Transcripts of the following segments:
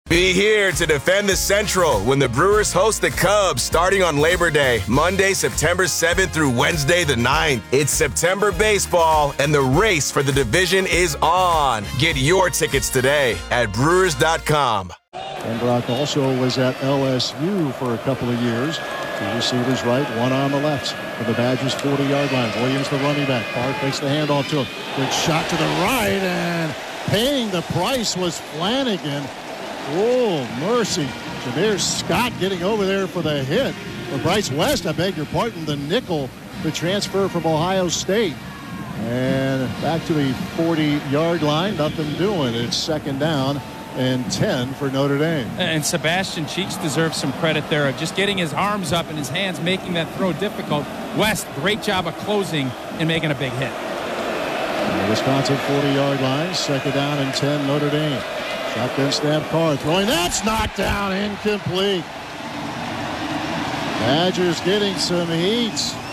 Be here to defend the Central when the Brewers host the Cubs starting on Labor Day, Monday, September 7th through Wednesday the 9th. It's September baseball, and the race for the division is on. Get your tickets today at Brewers.com. Brock also was at LSU for a couple of years. Two receivers right, one on the left for the Badgers 40-yard line. Williams, the running back. Park takes the handoff to him. Quick shot to the right, and paying the price was Flanagan. Oh, mercy. Jameer Scott getting over there for the hit. For Bryce West, I beg your pardon, the nickel, the transfer from Ohio State. And back to the 40-yard line, nothing doing. It's second down and 10 for Notre Dame. And Sebastian Cheeks deserves some credit there of just getting his arms up and his hands, making that throw difficult. West, great job of closing and making a big hit. And the Wisconsin 40-yard line, second down and 10, Notre Dame. Shotgun snap, Carr throwing. That's knocked down, incomplete. Badgers getting some heat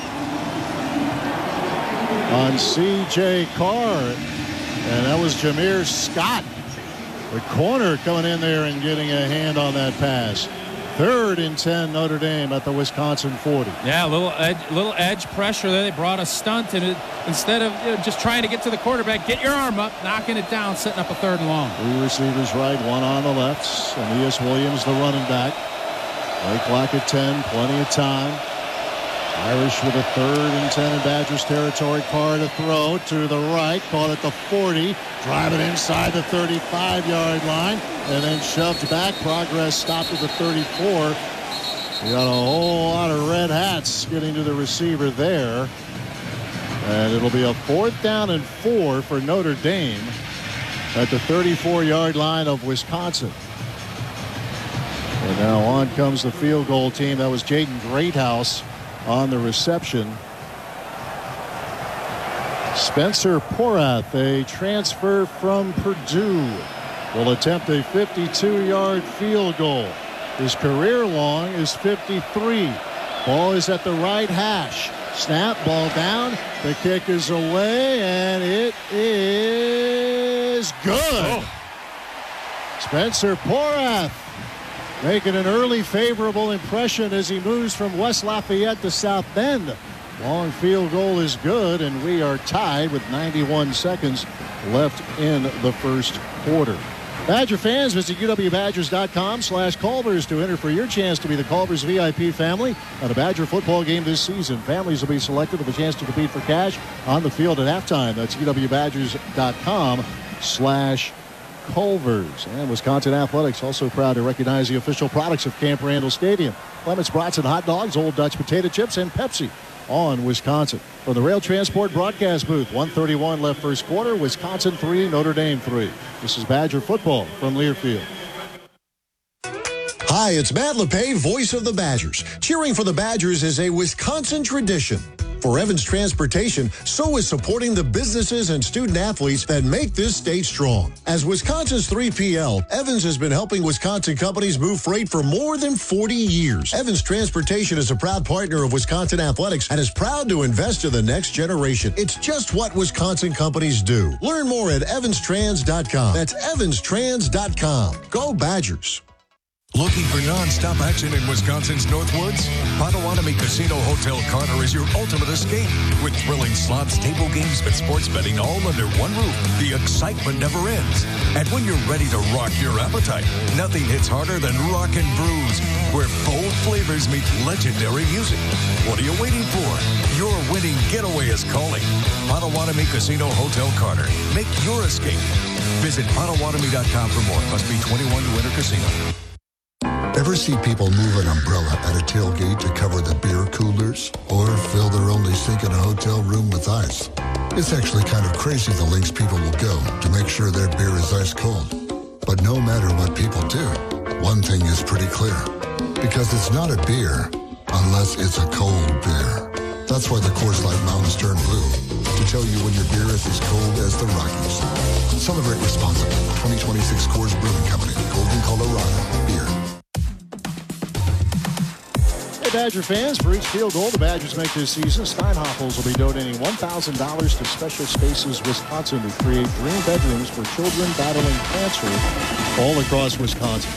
on C.J. Carr. And that was Jameer Scott, the corner, coming in there and getting a hand on that pass. Third and 10, Notre Dame at the Wisconsin 40. Yeah, a little edge pressure there. They brought a stunt, and instead of just trying to get to the quarterback, get your arm up, knocking it down, setting up a third and long. Three receivers right, one on the left. Aeneas Williams, the running back. Play clock at 10, plenty of time. Irish with a third and 10 in Badgers territory. Carr to throw to the right, caught at the 40, driving inside the 35-yard line, and then shoved back. Progress stopped at the 34. We got a whole lot of red hats getting to the receiver there. And it'll be a 4th down and 4 for Notre Dame at the 34-yard line of Wisconsin. And now on comes the field goal team. That was Jaden Greathouse on the reception. Spencer Porath, a transfer from Purdue, will attempt a 52-yard field goal. His career long is 53. Ball is at the right hash. Snap, ball down. The kick is away, and it is good. Oh. Spencer Porath making an early favorable impression as he moves from West Lafayette to South Bend. Long field goal is good, and we are tied with 91 seconds left in the first quarter. Badger fans, visit uwbadgers.com/Culvers to enter for your chance to be the Culvers VIP family at a Badger football game this season. Families will be selected with a chance to compete for cash on the field at halftime. That's uwbadgers.com/Culvers. And Wisconsin Athletics also proud to recognize the official products of Camp Randall Stadium. Clements Brats and Hot Dogs, Old Dutch Potato Chips, and Pepsi on Wisconsin. From the Rail Transport broadcast booth, 1:31 left first quarter, Wisconsin 3, Notre Dame 3. This is Badger football from Learfield. Hi, it's Matt LePay, voice of the Badgers. Cheering for the Badgers is a Wisconsin tradition. For Evans Transportation, so is supporting the businesses and student athletes that make this state strong. As Wisconsin's 3PL, Evans has been helping Wisconsin companies move freight for more than 40 years. Evans Transportation is a proud partner of Wisconsin Athletics and is proud to invest in the next generation. It's just what Wisconsin companies do. Learn more at evanstrans.com. That's evanstrans.com. Go Badgers. Looking for non-stop action in Wisconsin's Northwoods? Potawatomi Casino Hotel Carter is your ultimate escape. With thrilling slots, table games, and sports betting all under one roof, the excitement never ends. And when you're ready to rock your appetite, nothing hits harder than Rock and Brews, where bold flavors meet legendary music. What are you waiting for? Your winning getaway is calling. Potawatomi Casino Hotel Carter. Make your escape. Visit Potawatomi.com for more. Must be 21 to enter casino. Ever see people move an umbrella at a tailgate to cover the beer coolers? Or fill their only sink in a hotel room with ice? It's actually kind of crazy the lengths people will go to make sure their beer is ice cold. But no matter what people do, one thing is pretty clear. Because it's not a beer unless it's a cold beer. That's why the Coors Light Mountains turn blue. To tell you when your beer is as cold as the Rockies. Celebrate responsibly. 2026 Coors Brewing Company. Golden, Colorado. Beer. Badger fans, for each field goal the Badgers make this season, Steinhoffels will be donating $1,000 to Special Spaces Wisconsin to create dream bedrooms for children battling cancer all across Wisconsin.